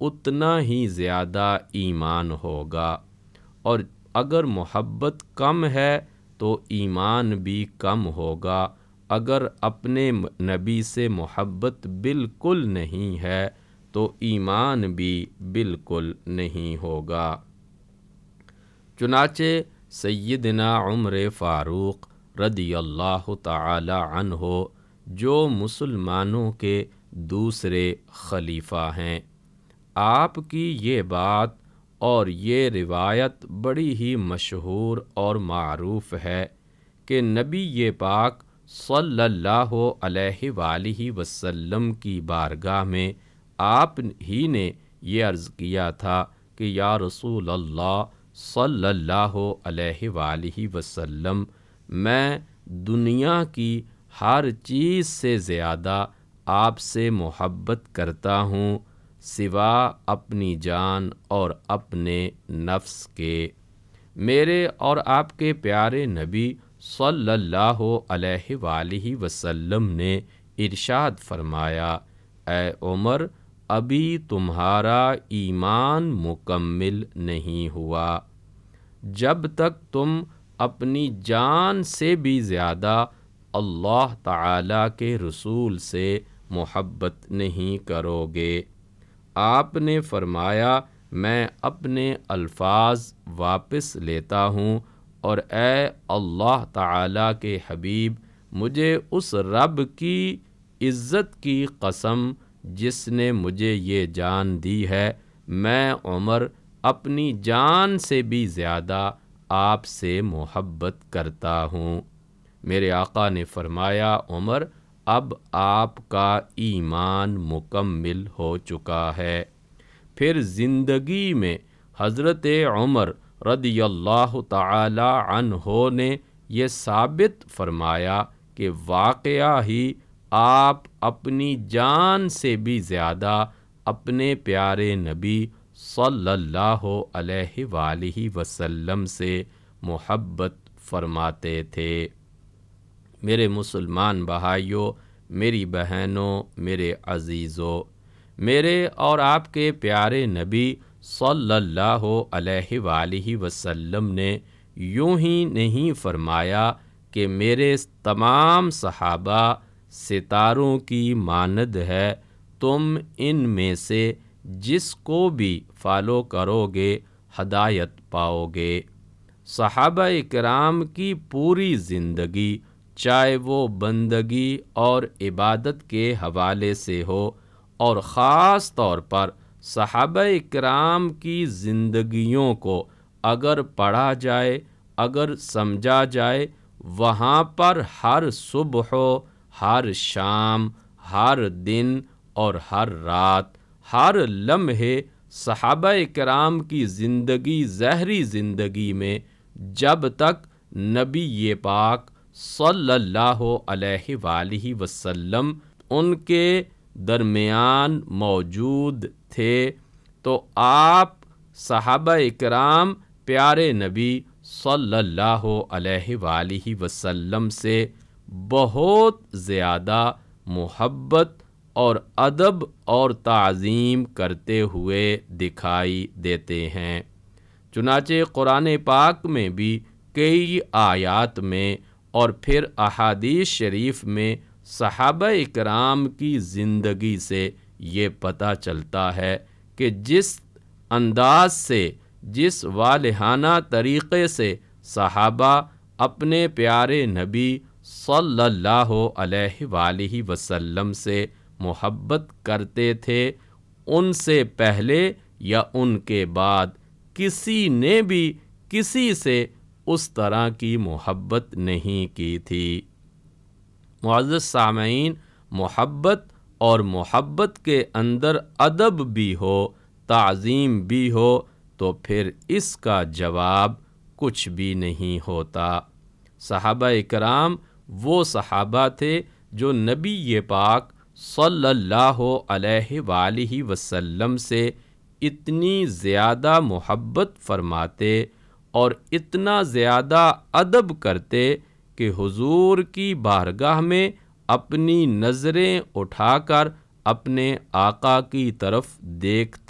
اتنا ہی زیادہ ایمان ہوگا، اور اگر محبت کم ہے تو ایمان بھی کم ہوگا۔ اگر اپنے نبی سے محبت بالکل نہیں ہے تو ایمان بھی بالکل نہیں ہوگا۔ چنانچہ سیدنا عمر فاروق رضی اللہ تعالی عنہ، جو مسلمانوں کے دوسرے خلیفہ ہیں، آپ کی یہ بات اور یہ روایت بڑی ہی مشہور اور معروف ہے کہ نبی پاک صلی اللہ علیہ وآلہ وسلم کی بارگاہ میں آپ ہی نے یہ عرض کیا تھا کہ یا رسول اللہ صلی اللہ علیہ وآلہ وسلم، میں دنیا کی ہر چیز سے زیادہ آپ سے محبت کرتا ہوں سوا اپنی جان اور اپنے نفس کے۔ میرے اور آپ کے پیارے نبی صلی اللہ علیہ وآلہ وسلم نے ارشاد فرمایا، اے عمر، ابھی تمہارا ایمان مکمل نہیں ہوا جب تک تم اپنی جان سے بھی زیادہ اللہ تعالیٰ کے رسول سے محبت نہیں کرو گے۔ آپ نے فرمایا، میں اپنے الفاظ واپس لیتا ہوں، اور اے اللہ تعالیٰ کے حبیب، مجھے اس رب کی عزت کی قسم جس نے مجھے یہ جان دی ہے، میں عمر اپنی جان سے بھی زیادہ آپ سے محبت کرتا ہوں۔ میرے آقا نے فرمایا، عمر، اب آپ کا ایمان مکمل ہو چکا ہے۔ پھر زندگی میں حضرت عمر رضی اللہ تعالی عنہ نے یہ ثابت فرمایا کہ واقعہ ہی آپ اپنی جان سے بھی زیادہ اپنے پیارے نبی صلی اللہ علیہ وآلہ وسلم سے محبت فرماتے تھے۔ میرے مسلمان بھائیوں، میری بہنوں، میرے عزیزوں، میرے اور آپ کے پیارے نبی صلی اللہ علیہ وآلہ وسلم نے یوں ہی نہیں فرمایا کہ میرے تمام صحابہ ستاروں کی مانند ہے، تم ان میں سے جس کو بھی فالو کرو گے ہدایت پاؤ گے۔ صحابہ کرام کی پوری زندگی، چاہے وہ بندگی اور عبادت کے حوالے سے ہو، اور خاص طور پر صحابہ کرام کی زندگیوں کو اگر پڑھا جائے، اگر سمجھا جائے، وہاں پر ہر صبح و ہر شام، ہر دن اور ہر رات، ہر لمحے صحابہ کرام کی زندگی، ظاہری زندگی میں جب تک نبی پاک صلی اللہ علیہ وآلہ وسلم ان کے درمیان موجود تھے، تو آپ صحابہ کرام پیارے نبی صلی اللہ علیہ وآلہ وسلم سے بہت زیادہ محبت اور ادب اور تعظیم کرتے ہوئے دکھائی دیتے ہیں۔ چنانچہ قرآن پاک میں بھی کئی آیات میں اور پھر احادیث شریف میں صحابہ کرام کی زندگی سے یہ پتہ چلتا ہے کہ جس انداز سے، جس والہانہ طریقے سے صحابہ اپنے پیارے نبی صلی اللہ علیہ وآلہ وسلم سے محبت کرتے تھے، ان سے پہلے یا ان کے بعد کسی نے بھی کسی سے اس طرح کی محبت نہیں کی تھی۔ معزز سامعین، محبت اور محبت کے اندر ادب بھی ہو، تعظیم بھی ہو، تو پھر اس کا جواب کچھ بھی نہیں ہوتا۔ صحابہ کرام وہ صحابہ تھے جو نبی پاک صلی اللہ علیہ وآلہ وسلم سے اتنی زیادہ محبت فرماتے اور اتنا زیادہ ادب کرتے کہ حضور کی بارگاہ میں اپنی نظریں اٹھا کر اپنے آقا کی طرف دیکھتے